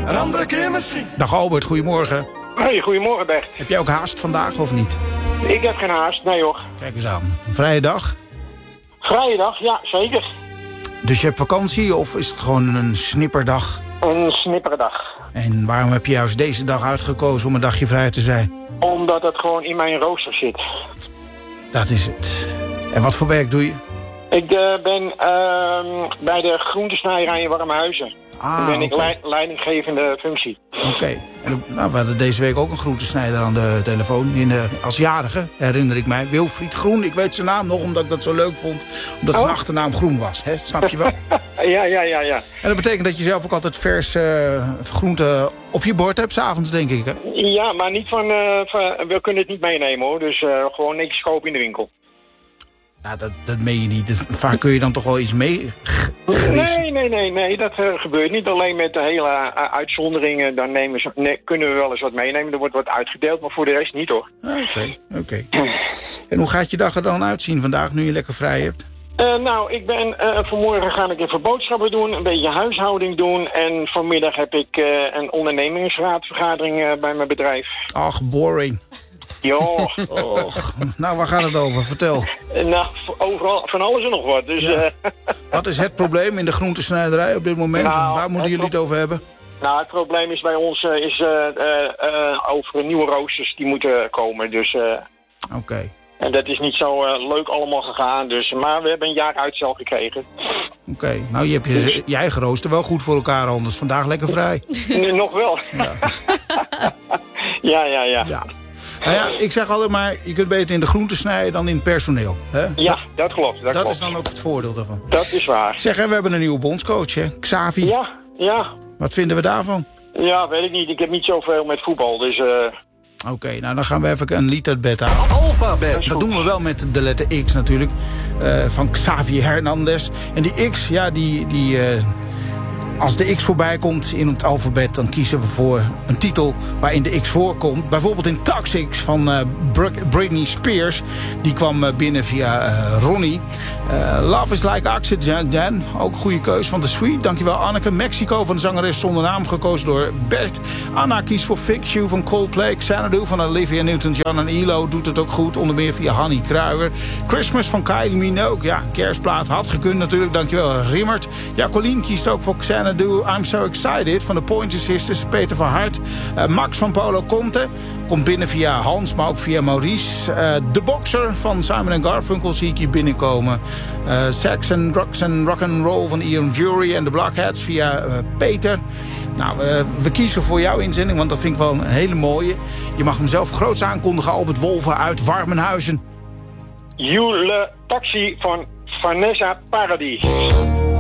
een andere keer misschien. Dag Albert, goedemorgen. Hey, goedemorgen Bert. Heb jij ook haast vandaag of niet? Ik heb geen haast, nee hoor. Kijk eens aan. Een vrije dag? Vrije dag, ja zeker. Dus je hebt vakantie of is het gewoon een snipperdag? Een snipperdag. En waarom heb je juist deze dag uitgekozen om een dagje vrij te zijn? Omdat het gewoon in mijn rooster zit. Dat is het. En wat voor werk doe je? Ik ben bij de groentesnijderij in Warmhuizen. Dan ben ik leidinggevende functie. Oké. Nou, we hadden deze week ook een groentesnijder aan de telefoon. Als jarige, herinner ik mij. Wilfried Groen, ik weet zijn naam nog omdat ik dat zo leuk vond. Omdat zijn achternaam Groen was. Hè? Snap je wel? Ja. En dat betekent dat je zelf ook altijd vers groente op je bord hebt, 's avonds denk ik. Hè? Ja, maar niet van we kunnen het niet meenemen hoor. Dus gewoon niks kopen in de winkel. Ja, dat meen je niet. Vaak kun je dan toch wel iets mee Nee, dat gebeurt niet. Alleen met de hele uitzonderingen, dan kunnen we wel eens wat meenemen. Er wordt wat uitgedeeld, maar voor de rest niet hoor. Oké. En hoe gaat je dag er dan uitzien vandaag, nu je lekker vrij hebt? Vanmorgen ga ik even boodschappen doen, een beetje huishouding doen. En vanmiddag heb ik een ondernemingsraadvergadering bij mijn bedrijf. Ach, boring. Ja. Nou, waar gaat het over? Vertel. Nou, overal, van alles en nog wat. Dus, ja. Wat is het probleem in de groentesnijderij op dit moment? Waar moeten jullie het over hebben? Nou, het probleem is bij ons over nieuwe roosters die moeten komen. Dus, Oké. En dat is niet zo leuk allemaal gegaan. Dus, maar we hebben een jaar uitstel gekregen. Oké. Nou, je hebt je eigen rooster wel goed voor elkaar anders. Vandaag lekker vrij. Nog wel. Ja. Nou ja, ik zeg altijd maar, je kunt beter in de groente snijden dan in het personeel. Hè? Ja, dat klopt. Dat is dan ook het voordeel daarvan. Dat is waar. Zeg, we hebben een nieuwe bondscoach, hè? Xavi. Ja. Wat vinden we daarvan? Ja, weet ik niet. Ik heb niet zoveel met voetbal, dus... Oké, nou dan gaan we even een lied uit bed halen. Alphabet. Dat doen we wel met de letter X natuurlijk. Van Xavi Hernandez. En die X, ja, als de X voorbij komt in het alfabet, dan kiezen we voor een titel waarin de X voorkomt. Bijvoorbeeld in Toxics van Britney Spears. Die kwam binnen via Ronnie. Love is Like Oxygen, ook een goede keus van The Sweet. Dankjewel Anneke. Mexico van de zangeres zonder naam, gekozen door Bert. Anna kiest voor Fix You van Coldplay. Xanadu van Olivia Newton-John en ELO doet het ook goed. Onder meer via Hanny Kruijer. Christmas van Kylie Minogue. Ja, kerstplaat had gekund natuurlijk. Dankjewel Rimmert. Ja, Colleen kiest ook voor Xanadu. I'm So Excited van de Pointer Sisters. Peter van Hart. Max van Polo Conte komt binnen via Hans, maar ook via Maurice. De Boxer van Simon & Garfunkel zie ik hier binnenkomen. Sex and Drugs and Rock'n'Roll van Ian Jury en de Blockheads via Peter. Nou, we kiezen voor jouw inzending, want dat vind ik wel een hele mooie. Je mag hem zelf groots aankondigen. Albert Wolven uit Warmenhuizen. Jule Taxi van Vanessa Paradis.